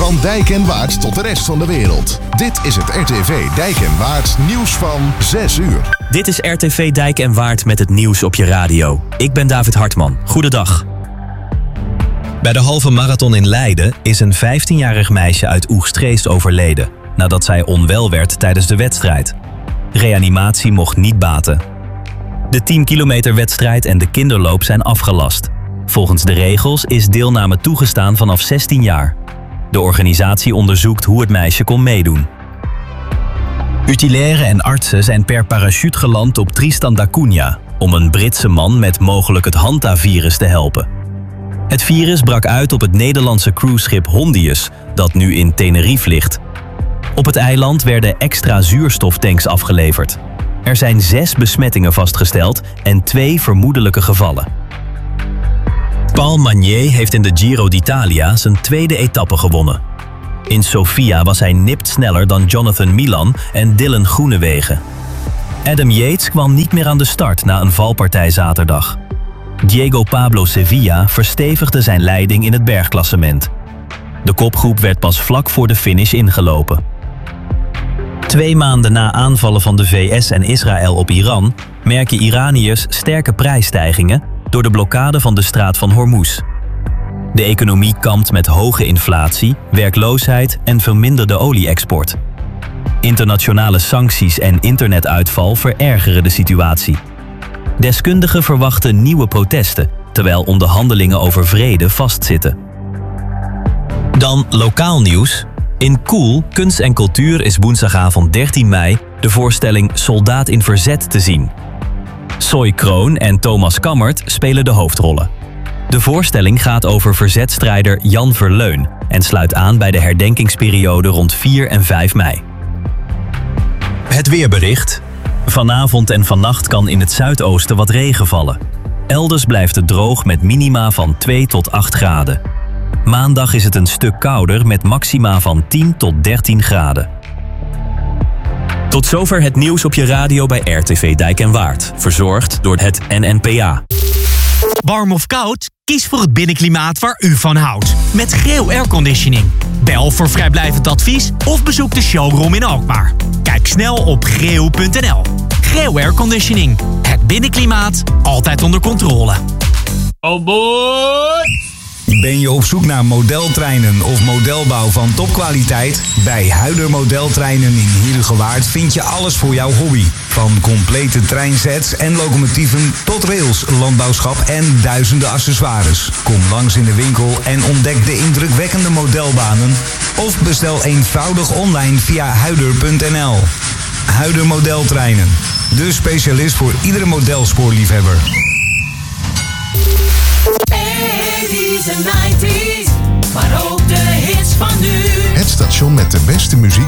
Van Dijk en Waard tot de rest van de wereld. Dit is het RTV Dijk en Waard nieuws van 6 uur. Dit is RTV Dijk en Waard met het nieuws op je radio. Ik ben David Hartman. Goedendag. Bij de halve marathon in Leiden is een 15-jarig meisje uit Oegstgeest overleden, nadat zij onwel werd tijdens de wedstrijd. Reanimatie mocht niet baten. De 10 kilometer wedstrijd en de kinderloop zijn afgelast. Volgens de regels is deelname toegestaan vanaf 16 jaar. De organisatie onderzoekt hoe het meisje kon meedoen. Utilairen en artsen zijn per parachute geland op Tristan da Cunha om een Britse man met mogelijk het Hanta-virus te helpen. Het virus brak uit op het Nederlandse cruiseschip Hondius, dat nu in Tenerife ligt. Op het eiland werden extra zuurstoftanks afgeleverd. Er zijn 6 besmettingen vastgesteld en 2 vermoedelijke gevallen. Paul Magnier heeft in de Giro d'Italia zijn tweede etappe gewonnen. In Sofia was hij nipt sneller dan Jonathan Milan en Dylan Groenewegen. Adam Yates kwam niet meer aan de start na een valpartij zaterdag. Diego Pablo Sevilla verstevigde zijn leiding in het bergklassement. De kopgroep werd pas vlak voor de finish ingelopen. 2 maanden na aanvallen van de VS en Israël op Iran merken Iraniërs sterke prijsstijgingen door de blokkade van de straat van Hormuz. De economie kampt met hoge inflatie, werkloosheid en verminderde olie-export. Internationale sancties en internetuitval verergeren de situatie. Deskundigen verwachten nieuwe protesten, terwijl onderhandelingen over vrede vastzitten. Dan lokaal nieuws. In Koel, Kunst en Cultuur is woensdagavond 13 mei de voorstelling Soldaat in Verzet te zien. Soy Kroon en Thomas Kammert spelen de hoofdrollen. De voorstelling gaat over verzetstrijder Jan Verleun en sluit aan bij de herdenkingsperiode rond 4 en 5 mei. Het weerbericht. Vanavond en vannacht kan in het zuidoosten wat regen vallen. Elders blijft het droog met minima van 2 tot 8 graden. Maandag is het een stuk kouder met maxima van 10 tot 13 graden. Tot zover het nieuws op je radio bij RTV Dijk en Waard. Verzorgd door het NNPA. Warm of koud? Kies voor het binnenklimaat waar u van houdt. Met Greo Airconditioning. Bel voor vrijblijvend advies of bezoek de showroom in Alkmaar. Kijk snel op greo.nl. Greo Airconditioning. Het binnenklimaat altijd onder controle. Oh boy! Ben je op zoek naar modeltreinen of modelbouw van topkwaliteit? Bij Huider Modeltreinen in Heerhugowaard vind je alles voor jouw hobby. Van complete treinsets en locomotieven tot rails, landbouwschap en duizenden accessoires. Kom langs in de winkel en ontdek de indrukwekkende modelbanen. Of bestel eenvoudig online via huider.nl. Huider Modeltreinen. De specialist voor iedere modelspoorliefhebber. De 90's, maar ook de hits van nu. Het station met de beste muziek